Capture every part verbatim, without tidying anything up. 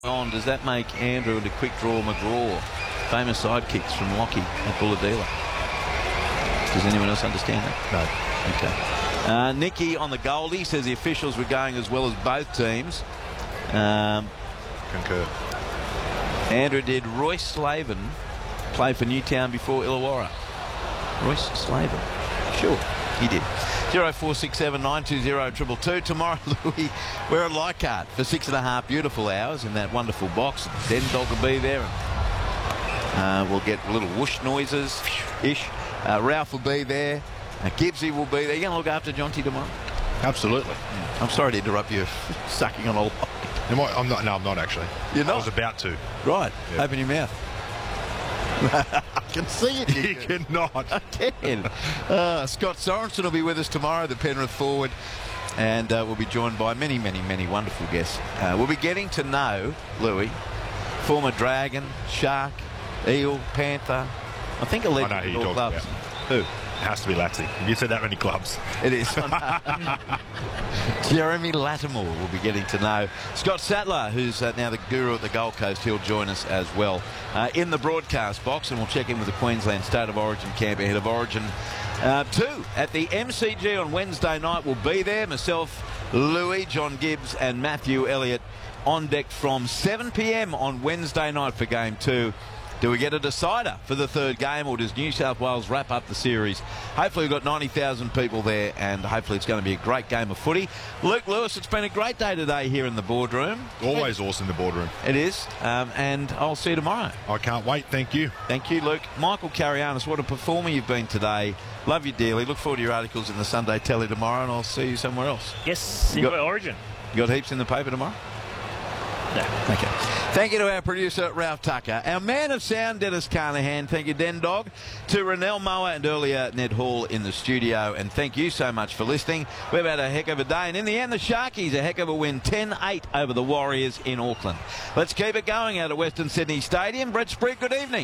On, does that make Andrew into quick draw McGraw? Famous sidekicks from Lockie at Bulladila. Does anyone else understand that? No. Okay. Uh, Nicky on the Goldie says the officials were going as well as both teams. Um, Concur. Andrew, did Royce Slavin play for Newtown before Illawarra? Royce Slavin. Sure, he did. zero four six seven nine two zero two two. Tomorrow, Louis, we're at Leichhardt for six and a half beautiful hours in that wonderful box. Den Dog will be there. And, uh, we'll get little whoosh noises ish. Uh, Ralph will be there. Uh, Gibbsy will be there. You going to look after Jonty tomorrow? Absolutely. Yeah. I'm sorry to interrupt you sucking on all. Am I, I'm not. No, I'm not actually. You're not? I was about to. Right. Yep. Open your mouth. I can see it. You cannot. I can. Uh, Scott Sorensen will be with us tomorrow, the Penrith forward, and uh, we'll be joined by many, many, many wonderful guests. Uh, we'll be getting to know Louis, former Dragon, Shark, Eel, Panther. I think a legend I know who in you're all talking clubs. about. Who? It has to be Latsy. You said that many clubs. It is. Jeremy Lattimore will be getting to know Scott Sattler, who's uh, now the guru at the Gold Coast. He'll join us as well uh, in the broadcast box, and we'll check in with the Queensland State of Origin camp ahead of Origin uh, two at the M C G on Wednesday night. We'll be there. Myself, Louis, John Gibbs, and Matthew Elliott on deck from seven p m on Wednesday night for game two. Do we get a decider for the third game, or does New South Wales wrap up the series? Hopefully we've got ninety thousand people there, and hopefully it's going to be a great game of footy. Luke Lewis, it's been a great day today here in the boardroom. Always awesome, the boardroom. It is, um, and I'll see you tomorrow. I can't wait. Thank you. Thank you, Luke. Michael Carianis, what a performer you've been today. Love you dearly. Look forward to your articles in the Sunday Telly tomorrow, and I'll see you somewhere else. Yes, You got- got Origin. You got heaps in the paper tomorrow? No. Okay. Thank you to our producer, Ralph Tucker. Our man of sound, Dennis Carnahan. Thank you, Den Dog. To Renell Moa and earlier Ned Hall in the studio. And thank you so much for listening. We've had a heck of a day. And in the end, the Sharkies, a heck of a win. ten eight over the Warriors in Auckland. Let's keep it going out at Western Sydney Stadium. Brett Sprigg, good evening.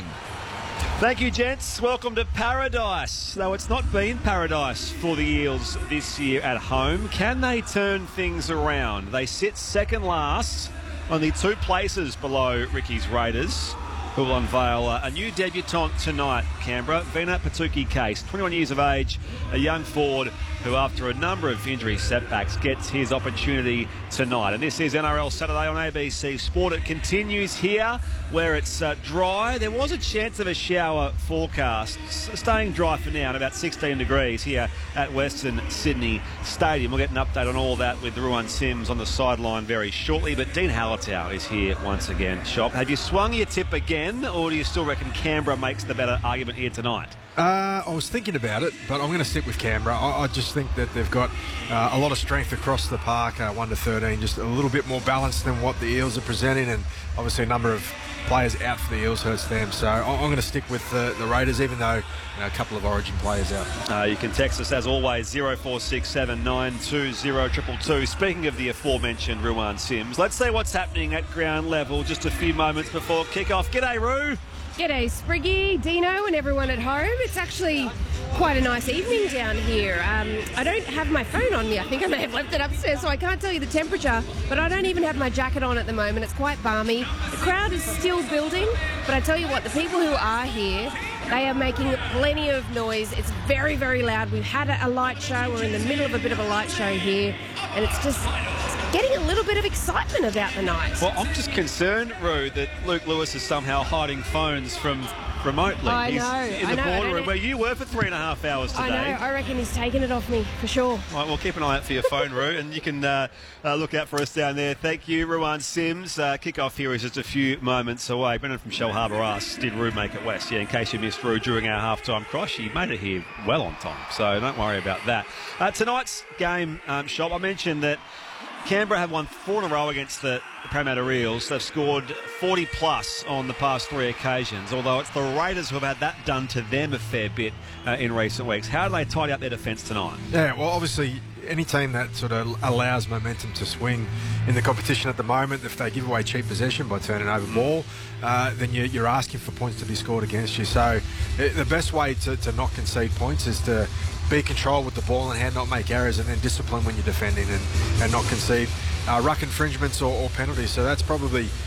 Thank you, gents. Welcome to paradise. Though it's not been paradise for the Eels this year at home. Can they turn things around? They sit second last, only two places below Ricky's Raiders, who will unveil uh, a new debutant tonight, Canberra. Vina Patuki-Case, twenty-one years of age, a young forward who, after a number of injury setbacks, gets his opportunity tonight. And this is N R L Saturday on A B C Sport. It continues here where it's uh, dry. There was a chance of a shower forecast, S- staying dry for now, at about sixteen degrees here at Western Sydney Stadium. We'll get an update on all that with Ruan Sims on the sideline very shortly. But Dean Hallertau is here once again. Shop, have you swung your tip again, or do you still reckon Canberra makes the better argument here tonight? Uh, I was thinking about it, but I'm going to stick with Canberra. I, I just think that they've got uh, a lot of strength across the park, uh, one to thirteen, just a little bit more balanced than what the Eels are presenting, and obviously a number of players out for the Eels hurts them. So I, I'm going to stick with the, the Raiders, even though you know, a couple of Origin players out. Uh, you can text us, as always, zero four six seven nine two zero two two two. Speaking of the aforementioned Ruan Sims, let's see what's happening at ground level just a few moments before kick-off. G'day, Roo. G'day, Spriggy, Dino, and everyone at home. It's actually quite a nice evening down here. Um, I don't have my phone on me. I think I may have left it upstairs, so I can't tell you the temperature, but I don't even have my jacket on at the moment. It's quite balmy. The crowd is still building, but I tell you what, the people who are here, they are making plenty of noise. It's very, very loud. We've had a light show. We're in the middle of a bit of a light show here, and it's just getting a little bit of excitement about the night. Well, I'm just concerned, Roo, that Luke Lewis is somehow hiding phones from remotely. I He's know, in I the know, I boardroom don't- where you were for three and a half hours today. I know. I reckon he's taken it off me, for sure. Right, we'll keep an eye out for your phone, Roo, and you can uh, uh, look out for us down there. Thank you, Ruan Sims. Uh, kick-off here is just a few moments away. Brendan from Shell Harbour asks, did Roo make it west? Yeah, in case you missed Roo during our half-time cross, he made it here well on time, so don't worry about that. Uh, tonight's game, um, Shop, I mentioned that Canberra have won four in a row against the Parramatta Eels. They've scored forty plus on the past three occasions, although it's the Raiders who have had that done to them a fair bit uh, in recent weeks. How do they tidy up their defence tonight? Yeah, well, obviously, any team that sort of allows momentum to swing in the competition at the moment, if they give away cheap possession by turning over ball, uh, then you're, you're asking for points to be scored against you. So it, the best way to, to not concede points is to be control with the ball and hand, not make errors, and then discipline when you're defending and, and not concede uh, ruck infringements or, or penalties. So that's probably